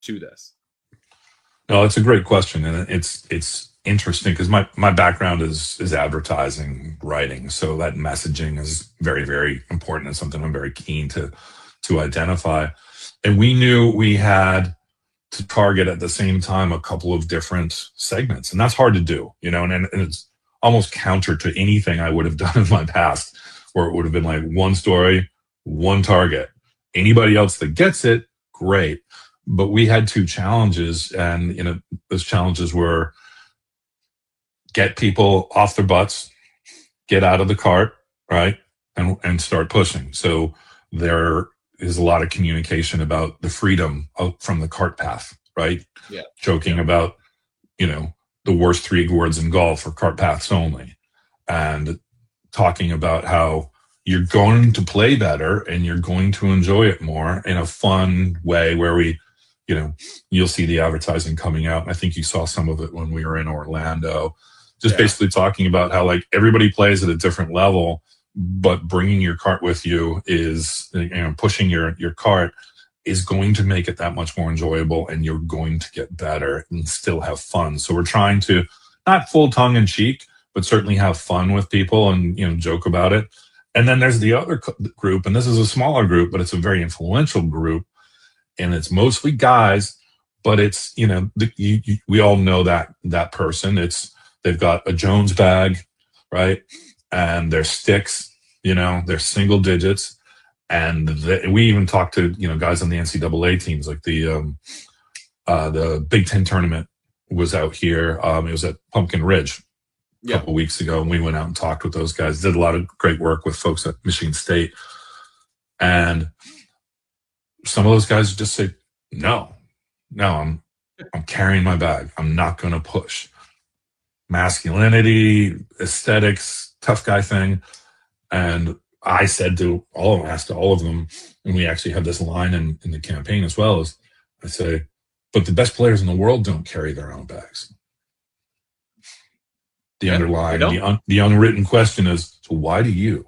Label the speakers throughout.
Speaker 1: to this?
Speaker 2: No, it's a great question, and it's interesting because my background is advertising writing, so that messaging is very, very important and something I'm very keen to identify. And we knew we had to target at the same time a couple of different segments, and that's hard to do, and it's almost counter to anything I would have done in my past, where it would have been like one story, one target. Anybody else that gets it, great. But we had two challenges, and those challenges were get people off their butts, get out of the cart, right, and start pushing. So there is a lot of communication about the freedom from the cart path, right?
Speaker 1: Yeah.
Speaker 2: Joking about the worst three words in golf are cart paths only, and talking about how you're going to play better and you're going to enjoy it more in a fun way where you'll see the advertising coming out. I think you saw some of it when we were in Orlando, just basically talking about how like everybody plays at a different level, but bringing your cart with you is, pushing your cart is going to make it that much more enjoyable, and you're going to get better and still have fun. So we're trying to not full tongue in cheek, but certainly have fun with people and, joke about it. And then there's the other group, and this is a smaller group, but it's a very influential group, and it's mostly guys, but it's, we all know that person. They've got a Jones bag, right? And their sticks, they're single digits. And we even talked to, guys on the NCAA teams, like the Big Ten tournament was out here. It was at Pumpkin Ridge a couple weeks ago, and we went out and talked with those guys, did a lot of great work with folks at Michigan State. And some of those guys just say, no, I'm carrying my bag. I'm not going to push. Masculinity, aesthetics, tough guy thing. And I said to all of them, asked all of them, and we actually have this line in the campaign as well, is I say, but the best players in the world don't carry their own bags. The underlying, the unwritten question is, so why do you?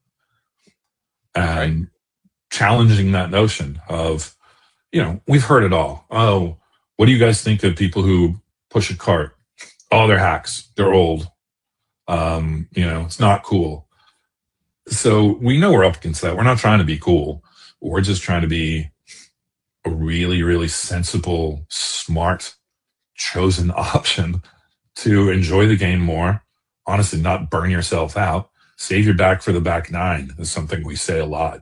Speaker 2: And challenging that notion of, we've heard it all. Oh, what do you guys think of people who push a cart? Oh, they're hacks. They're old. It's not cool. So we know we're up against that. We're not trying to be cool. We're just trying to be a really, really sensible, smart, chosen option to enjoy the game more. Honestly, not burn yourself out. Save your back for the back nine is something we say a lot,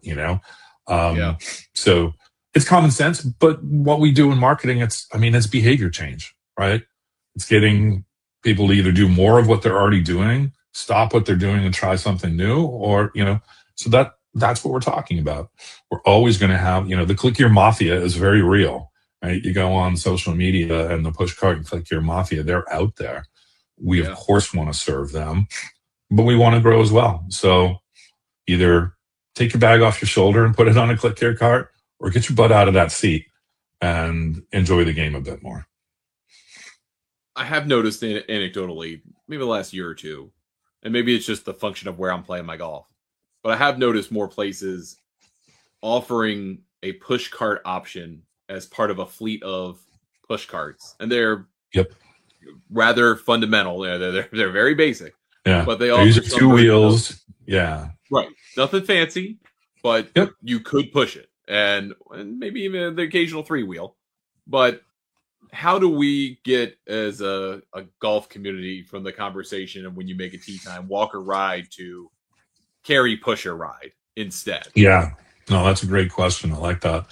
Speaker 2: So it's common sense, but what we do in marketing, it's behavior change, right? It's getting people to either do more of what they're already doing, stop what they're doing and try something new, or, so that's what we're talking about. We're always going to have, the Click Your Mafia is very real, right? You go on social media and the push cart and Click Your Mafia, they're out there. We, of course, want to serve them, but we want to grow as well. So either take your bag off your shoulder and put it on a Click Your cart, or get your butt out of that seat and enjoy the game a bit more.
Speaker 1: I have noticed anecdotally, maybe the last year or two, and maybe it's just the function of where I'm playing my golf, but I have noticed more places offering a push cart option as part of a fleet of push carts, and they're rather fundamental. They're very basic.
Speaker 2: Yeah,
Speaker 1: but they offer
Speaker 2: use two wheels.
Speaker 1: Right, nothing fancy, but you could push it, and maybe even the occasional three wheel. But how do we get, as a golf community, from the conversation of when you make a tee time, walk or ride, to carry, push or ride instead?
Speaker 2: Yeah, no, that's a great question. I like that.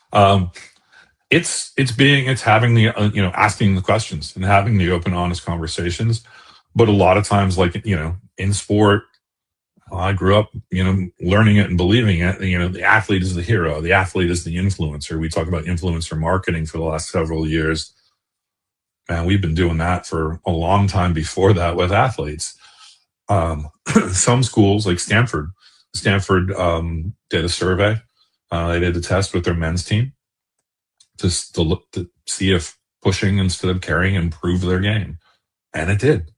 Speaker 2: It's having the, asking the questions and having the open, honest conversations. But a lot of times, like, in sport, I grew up, learning it and believing it. The athlete is the hero. The athlete is the influencer. We talk about influencer marketing for the last several years. And we've been doing that for a long time before that with athletes. Some schools, like Stanford did a survey. They did a test with their men's team to see if pushing instead of carrying improved their game. And it did.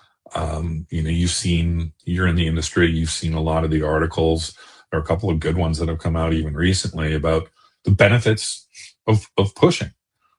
Speaker 2: You're in the industry, you've seen a lot of the articles. There are a couple of good ones that have come out even recently about the benefits of pushing.